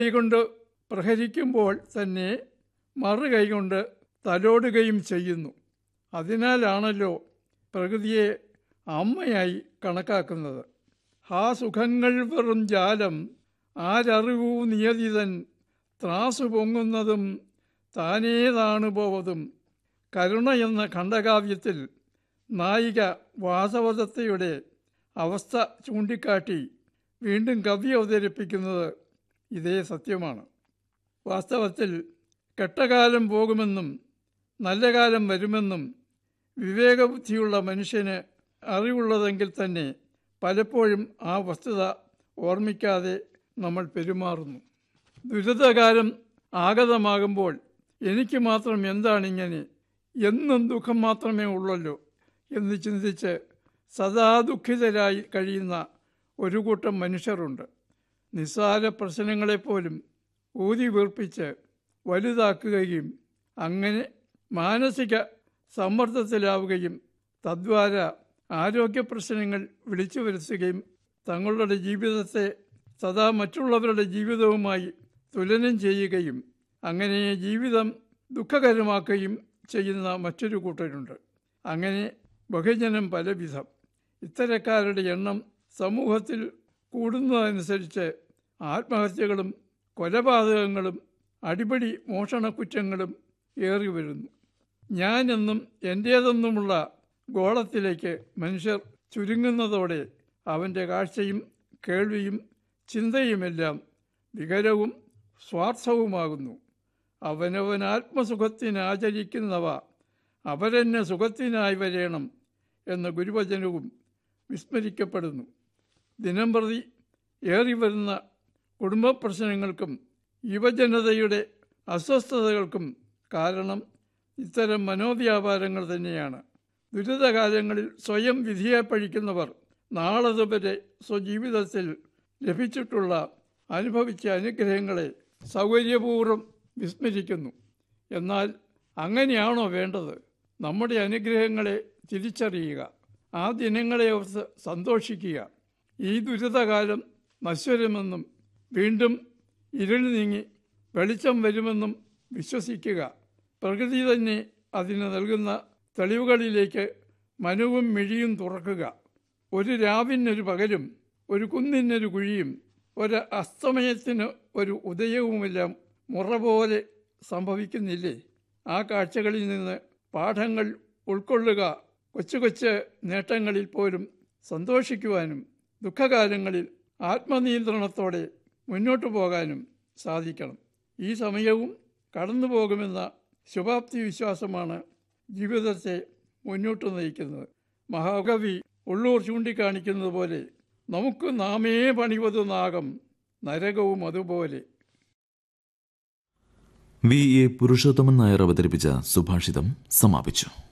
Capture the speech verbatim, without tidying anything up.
കൈകൊണ്ട് പ്രഹരിക്കുമ്പോൾ തന്നെ മറുകൈകൊണ്ട് തലോടുകയും ചെയ്യുന്നു. അതിനാലാണല്ലോ പ്രകൃതിയെ അമ്മയായി കണക്കാക്കുന്നത്. ഹാ സുഖങ്ങൾ വെറും ജാലം, ആരറിവൂ നിയതിതൻ, ത്രാസു പൊങ്ങുന്നതും താനേതാണ് പോവതും. കരുണ എന്ന ഖണ്ഡകാവ്യത്തിൽ നായിക വാസവദത്തയുടെ അവസ്ഥ ചൂണ്ടിക്കാട്ടി വീണ്ടും കവി അവതരിപ്പിക്കുന്നത് ഇതേ സത്യമാണ്. വാസ്തവത്തിൽ കെട്ടകാലം പോകുമെന്നും നല്ല കാലം വരുമെന്നും വിവേകബുദ്ധിയുള്ള മനുഷ്യന് അറിവുള്ളതെങ്കിൽ തന്നെ പലപ്പോഴും ആ വസ്തുത ഓർമ്മിക്കാതെ നമ്മൾ പെരുമാറുന്നു. ദുരിതകാലം ആഗതമാകുമ്പോൾ എനിക്ക് മാത്രം എന്താണിങ്ങനെ, എന്നും ദുഃഖം മാത്രമേ ഉള്ളല്ലോ എന്ന് ചിന്തിച്ച് സദാ ദുഃഖിതരായി കഴിയുന്ന ഒരു കൂട്ടം മനുഷ്യരുണ്ട്. നിസ്സാര പ്രശ്നങ്ങളെപ്പോലും ഊതി വീർപ്പിച്ച് വലുതാക്കുകയും അങ്ങനെ മാനസിക സമ്മർദ്ദത്തിലാവുകയും തദ്വാര ആരോഗ്യ പ്രശ്നങ്ങൾ വിളിച്ചു വരുത്തുകയും തങ്ങളുടെ ജീവിതത്തെ സദാ മറ്റുള്ളവരുടെ ജീവിതവുമായി തുലനം ചെയ്യുകയും അങ്ങനെ ജീവിതം ദുഃഖകരമാക്കുകയും ചെയ്യുന്ന മറ്റൊരു കൂട്ടരുണ്ട്. അങ്ങനെ ബഹുജനം പലവിധം. ഇത്തരക്കാരുടെ എണ്ണം സമൂഹത്തിൽ കൂടുന്നതനുസരിച്ച് ആത്മഹത്യകളും കൊലപാതകങ്ങളും അടിപിടി മോഷണക്കുറ്റങ്ങളും ഏറി വരുന്നു. ഞാനെന്നും എൻ്റേതെന്നുമുള്ള ഗോളത്തിലേക്ക് മനുഷ്യർ ചുരുങ്ങുന്നതോടെ അവൻ്റെ കാഴ്ചയും കേൾവിയും ചിന്തയുമെല്ലാം വികരവും സ്വാർത്ഥവുമാകുന്നു. അവനവൻ ആത്മസുഖത്തിനാചരിക്കുന്നവ അവരെന്നെ സുഖത്തിനായി വരേണം എന്ന ഗുരുവചനവും വിസ്മരിക്കപ്പെടുന്നു. ദിനംപ്രതി ഏറി വരുന്ന കുടുംബ പ്രശ്നങ്ങൾക്കും യുവജനതയുടെ അസ്വസ്ഥതകൾക്കും കാരണം ഇത്തരം മനോവ്യാപാരങ്ങൾ തന്നെയാണ്. ദുരിതകാലങ്ങളിൽ സ്വയം വിധിയെ പഴിക്കുന്നവർ നാളതുവരെ സ്വജീവിതത്തിൽ ലഭിച്ചിട്ടുള്ള അനുഭവിച്ച അനുഗ്രഹങ്ങളെ സൗകര്യപൂർവ്വം വിസ്മരിക്കുന്നു. എന്നാൽ അങ്ങനെയാണോ വേണ്ടത്? നമ്മുടെ അനുഗ്രഹങ്ങളെ തിരിച്ചറിയുക, ആ ദിനങ്ങളെ ഓർത്ത് സന്തോഷിക്കുക. ഈ ദുരിതകാലം നശ്വരമെന്നും വീണ്ടും ഇരുൾ നീങ്ങി വെളിച്ചം വരുമെന്നും വിശ്വസിക്കുക. പ്രകൃതി തന്നെ അതിന് നൽകുന്ന തെളിവുകളിലേക്ക് മനവും മിഴിയും തുറക്കുക. ഒരു രാവിനൊരു പകലും ഒരു കുന്നിനൊരു കുഴിയും ഒരു അസ്തമയത്തിന് ഒരു ഉദയവുമെല്ലാം മുറ പോലെ സംഭവിക്കുന്നില്ലേ? ആ കാഴ്ചകളിൽ നിന്ന് പാഠങ്ങൾ ഉൾക്കൊള്ളുക. കൊച്ചു കൊച്ചു നേട്ടങ്ങളിൽ പോലും സന്തോഷിക്കുവാനും ദുഃഖകാലങ്ങളിൽ ആത്മനിയന്ത്രണത്തോടെ മുന്നോട്ടു പോകാനും സാധിക്കണം. ഈ സമയവും കടന്നു പോകുമെന്ന ശുഭാപ്തി വിശ്വാസമാണ് ജീവിതത്തെ മുന്നോട്ട് നയിക്കുന്നത്. മഹാകവി ഉള്ളൂർ ചൂണ്ടിക്കാണിക്കുന്നത് പോലെ നമുക്ക് നാമേ പണിവതു നാഗം, നരകവും അതുപോലെ. വി എ പുരുഷോത്തമൻ നായർ അവതരിപ്പിച്ച സുഭാഷിതം സമാപിച്ചു.